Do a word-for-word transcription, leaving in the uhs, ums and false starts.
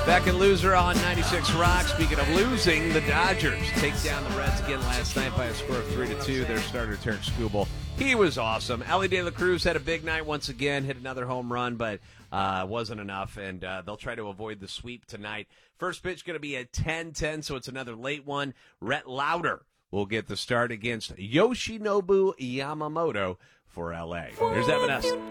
Back in Loser on ninety-six Rock. Speaking of losing, the Dodgers take down the Reds again last night by a score of three to two. Their starter, Terrence Skubal, he was awesome. Elly De La Cruz had a big night once again, hit another home run, but uh, wasn't enough, and uh, they'll try to avoid the sweep tonight. First pitch going to be at ten ten, so it's another late one. Rhett Lauder will get the start against Yoshinobu Yamamoto for L A. Here's Evan S.